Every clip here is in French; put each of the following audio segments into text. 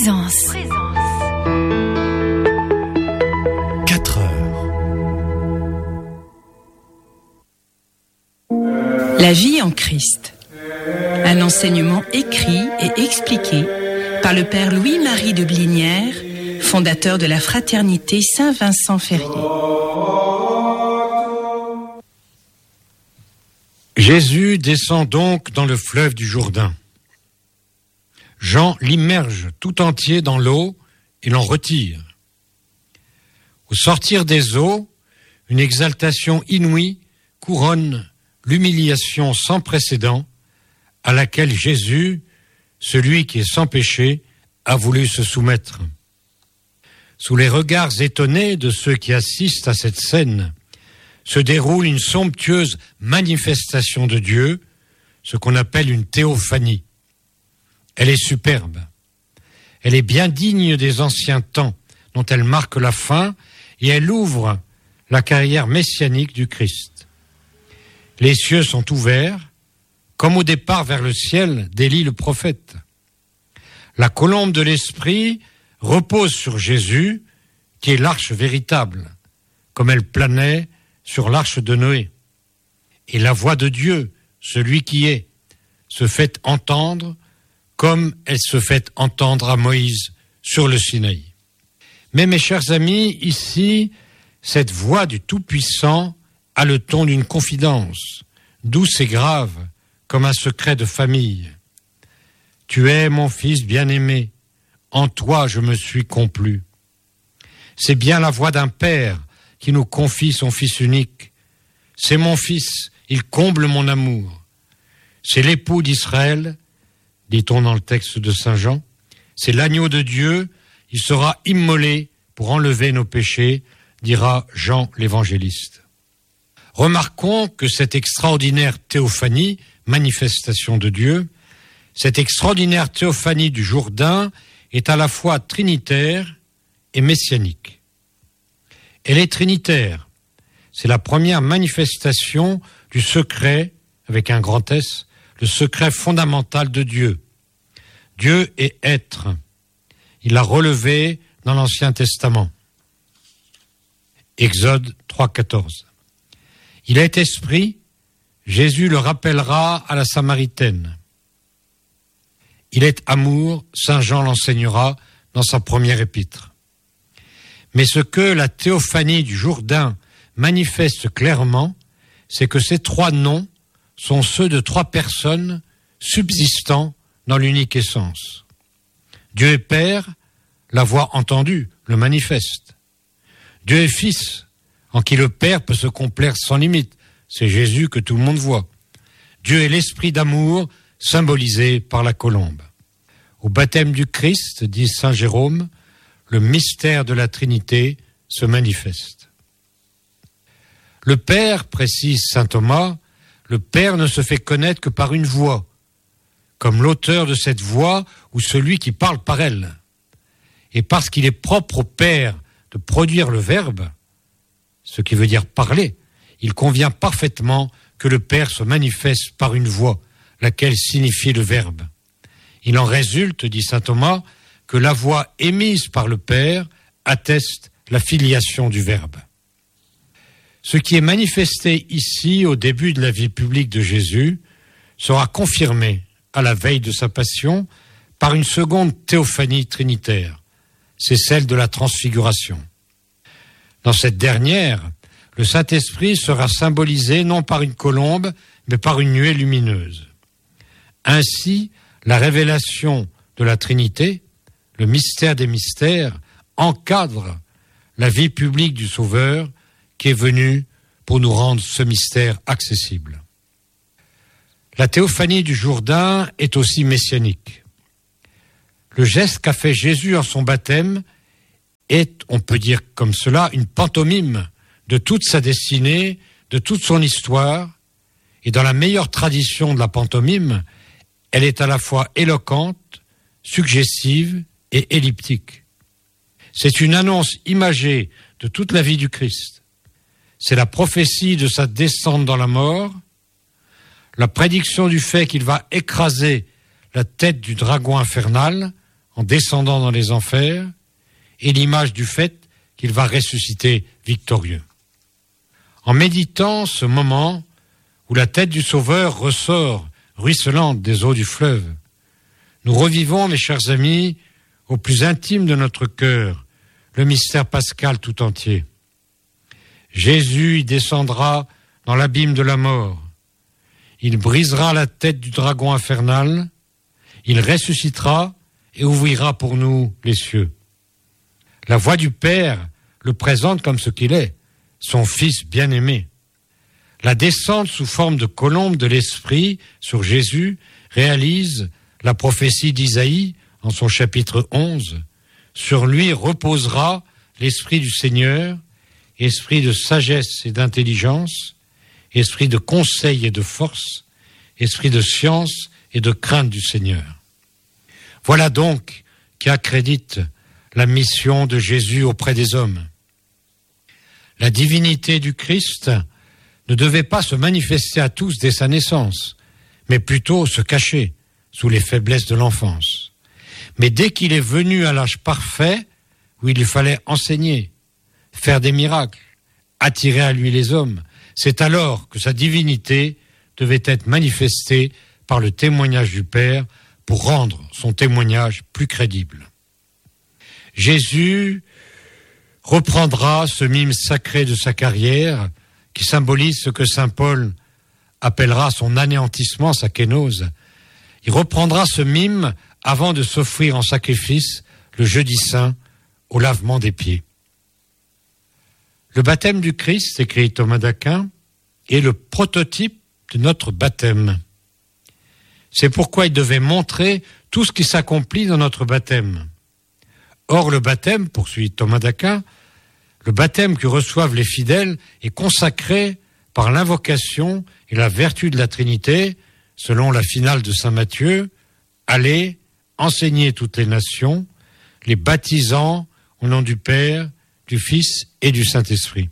Présence. 4 heures. La vie en Christ. Un enseignement écrit et expliqué par le père Louis-Marie de Blinière, fondateur de la fraternité Saint-Vincent-Ferrier. Jésus descend donc dans le fleuve du Jourdain. Jean l'immerge tout entier dans l'eau et l'en retire. Au sortir des eaux, une exaltation inouïe couronne l'humiliation sans précédent à laquelle Jésus, celui qui est sans péché, a voulu se soumettre. Sous les regards étonnés de ceux qui assistent à cette scène, se déroule une somptueuse manifestation de Dieu, ce qu'on appelle une théophanie. Elle est superbe. Elle est bien digne des anciens temps, dont elle marque la fin, et elle ouvre la carrière messianique du Christ. Les cieux sont ouverts, comme au départ vers le ciel d'Élie le prophète. La colombe de l'Esprit repose sur Jésus, qui est l'arche véritable, comme elle planait sur l'arche de Noé. Et la voix de Dieu, celui qui est, se fait entendre comme elle se fait entendre à Moïse sur le Sinaï. Mais mes chers amis, ici, cette voix du Tout-Puissant a le ton d'une confidence, douce et grave, comme un secret de famille. Tu es mon fils bien-aimé, en toi je me suis complu. C'est bien la voix d'un père qui nous confie son fils unique. C'est mon fils, il comble mon amour. C'est l'époux d'Israël, dit-on dans le texte de Saint Jean. C'est l'agneau de Dieu, il sera immolé pour enlever nos péchés, dira Jean l'évangéliste. Remarquons que cette extraordinaire théophanie, manifestation de Dieu, cette extraordinaire théophanie du Jourdain est à la fois trinitaire et messianique. Elle est trinitaire. C'est la première manifestation du secret, avec un grand S, le secret fondamental de Dieu. Dieu est être. Il l'a relevé dans l'Ancien Testament. Exode 3,14. Il est esprit, Jésus le rappellera à la Samaritaine. Il est amour, Saint Jean l'enseignera dans sa première épître. Mais ce que la théophanie du Jourdain manifeste clairement, c'est que ces trois noms sont ceux de trois personnes subsistant dans l'unique essence. Dieu est Père, la voix entendue le manifeste. Dieu est Fils, en qui le Père peut se complaire sans limite. C'est Jésus que tout le monde voit. Dieu est l'esprit d'amour, symbolisé par la colombe. Au baptême du Christ, dit saint Jérôme, le mystère de la Trinité se manifeste. Le Père, précise saint Thomas, le Père ne se fait connaître que par une voix, comme l'auteur de cette voix ou celui qui parle par elle. Et parce qu'il est propre au Père de produire le Verbe, ce qui veut dire parler, il convient parfaitement que le Père se manifeste par une voix, laquelle signifie le Verbe. Il en résulte, dit saint Thomas, que la voix émise par le Père atteste la filiation du Verbe. Ce qui est manifesté ici au début de la vie publique de Jésus sera confirmé à la veille de sa passion par une seconde théophanie trinitaire. C'est celle de la transfiguration. Dans cette dernière, le Saint-Esprit sera symbolisé non par une colombe, mais par une nuée lumineuse. Ainsi, la révélation de la Trinité, le mystère des mystères, encadre la vie publique du Sauveur qui est venu pour nous rendre ce mystère accessible. La théophanie du Jourdain est aussi messianique. Le geste qu'a fait Jésus en son baptême est, on peut dire comme cela, une pantomime de toute sa destinée, de toute son histoire, et dans la meilleure tradition de la pantomime, elle est à la fois éloquente, suggestive et elliptique. C'est une annonce imagée de toute la vie du Christ. C'est la prophétie de sa descente dans la mort, la prédiction du fait qu'il va écraser la tête du dragon infernal en descendant dans les enfers, et l'image du fait qu'il va ressusciter victorieux. En méditant ce moment où la tête du Sauveur ressort ruisselante des eaux du fleuve, nous revivons, mes chers amis, au plus intime de notre cœur, le mystère pascal tout entier. Jésus y descendra dans l'abîme de la mort. Il brisera la tête du dragon infernal. Il ressuscitera et ouvrira pour nous les cieux. La voix du Père le présente comme ce qu'il est, son Fils bien-aimé. La descente sous forme de colombe de l'Esprit sur Jésus réalise la prophétie d'Isaïe en son chapitre 11. Sur lui reposera l'Esprit du Seigneur, esprit de sagesse et d'intelligence, esprit de conseil et de force, esprit de science et de crainte du Seigneur. Voilà donc qui accrédite la mission de Jésus auprès des hommes. La divinité du Christ ne devait pas se manifester à tous dès sa naissance, mais plutôt se cacher sous les faiblesses de l'enfance. Mais dès qu'il est venu à l'âge parfait, où il lui fallait enseigner, faire des miracles, attirer à lui les hommes, c'est alors que sa divinité devait être manifestée par le témoignage du Père pour rendre son témoignage plus crédible. Jésus reprendra ce mime sacré de sa carrière qui symbolise ce que saint Paul appellera son anéantissement, sa kénose. Il reprendra ce mime avant de s'offrir en sacrifice le jeudi saint au lavement des pieds. Le baptême du Christ, écrit Thomas d'Aquin, est le prototype de notre baptême. C'est pourquoi il devait montrer tout ce qui s'accomplit dans notre baptême. Or, le baptême, poursuit Thomas d'Aquin, le baptême que reçoivent les fidèles est consacré par l'invocation et la vertu de la Trinité, selon la finale de saint Matthieu, allez, enseigner toutes les nations, les baptisant au nom du Père, du Fils et du Saint-Esprit.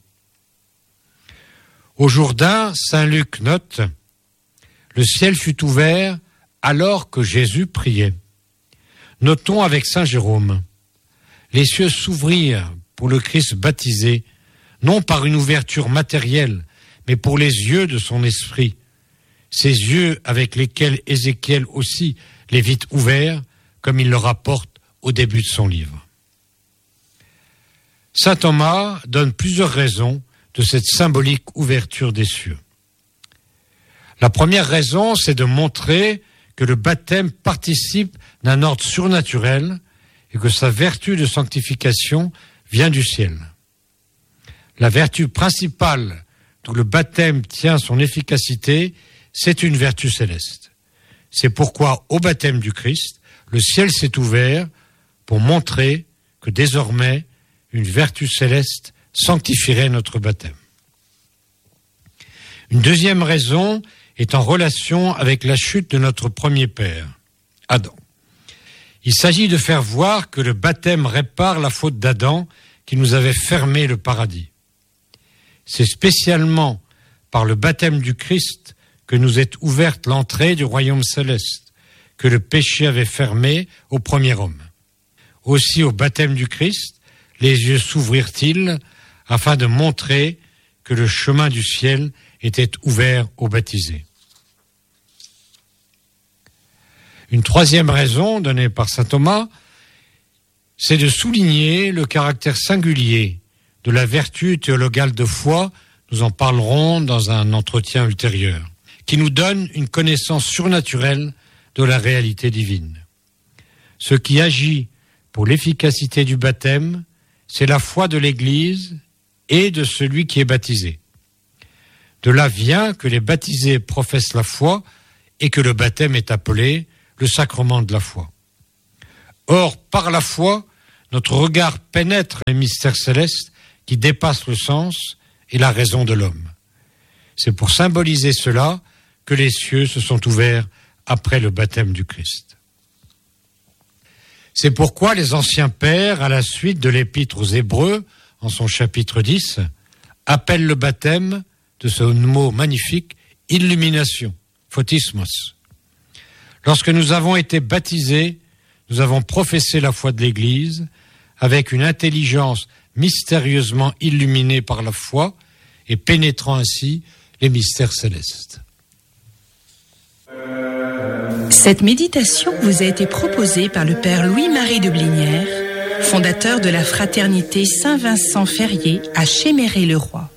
Au Jourdain, saint Luc note, le ciel fut ouvert alors que Jésus priait. Notons avec saint Jérôme, les cieux s'ouvrirent pour le Christ baptisé, non par une ouverture matérielle, mais pour les yeux de son esprit, ces yeux avec lesquels Ézéchiel aussi les vit ouverts, comme il le rapporte au début de son livre. Saint Thomas donne plusieurs raisons de cette symbolique ouverture des cieux. La première raison, c'est de montrer que le baptême participe d'un ordre surnaturel et que sa vertu de sanctification vient du ciel. La vertu principale dont le baptême tient son efficacité, c'est une vertu céleste. C'est pourquoi, au baptême du Christ, le ciel s'est ouvert pour montrer que désormais, une vertu céleste sanctifierait notre baptême. Une deuxième raison est en relation avec la chute de notre premier père, Adam. Il s'agit de faire voir que le baptême répare la faute d'Adam qui nous avait fermé le paradis. C'est spécialement par le baptême du Christ que nous est ouverte l'entrée du royaume céleste, que le péché avait fermé au premier homme. Aussi au baptême du Christ, les yeux s'ouvrirent-ils afin de montrer que le chemin du ciel était ouvert aux baptisés. Une troisième raison donnée par saint Thomas, c'est de souligner le caractère singulier de la vertu théologale de foi, nous en parlerons dans un entretien ultérieur, qui nous donne une connaissance surnaturelle de la réalité divine. Ce qui agit pour l'efficacité du baptême, c'est la foi de l'Église et de celui qui est baptisé. De là vient que les baptisés professent la foi et que le baptême est appelé le sacrement de la foi. Or, par la foi, notre regard pénètre les mystères célestes qui dépassent le sens et la raison de l'homme. C'est pour symboliser cela que les cieux se sont ouverts après le baptême du Christ. C'est pourquoi les anciens pères, à la suite de l'épître aux Hébreux, en son chapitre 10, appellent le baptême de ce mot magnifique, illumination, photismos. Lorsque nous avons été baptisés, nous avons professé la foi de l'Église avec une intelligence mystérieusement illuminée par la foi et pénétrant ainsi les mystères célestes. Cette méditation vous a été proposée par le Père Louis-Marie de Blinière, fondateur de la Fraternité Saint-Vincent-Ferrier à Chéméré-le-Roi.